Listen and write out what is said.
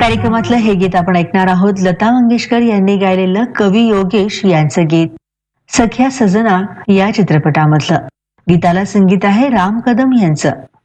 कार्यक्रमातलं हे गीत आपण ऐकणार आहोत. लता मंगेशकर यांनी गायलेलं कवी योगेश यांचं गीत सख्या सजना या चित्रपटामधलं. गीताला संगीत आहे राम कदम यांचं.